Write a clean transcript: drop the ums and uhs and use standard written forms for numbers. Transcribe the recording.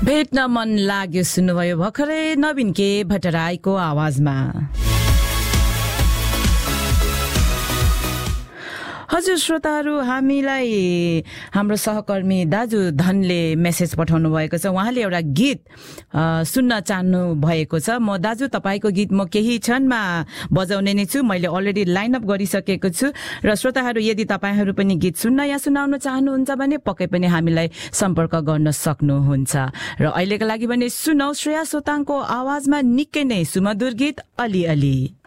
भेट्न मन लाग्यो सुन्नुभयो भर्खरै नवीन के भट्टराईको आवाजमा। हजुर श्रोताहरू, हामीलाई हाम्रो सहकर्मी दाजु धनले मेसेज पठाउनु भएको छ। उहाँले एउटा गीत सुन्न चाहनु भएको छ। म दाजु तपाईको गीत म केही क्षणमा बजाउने नै छु। मैले अलरेडी लाइन अप गरिसकेको छु र श्रोताहरू यदि तपाईहरू पनि गीत सुन्न या सुनाउन चाहनुहुन्छ भने पक्कै पनि हामीलाई सम्पर्क गर्न सक्नुहुन्छ। र अहिलेको लागि भने सुनौ श्रेया सोताङको आवाजमा निकै नै सुमधुर गीत अलि अलि।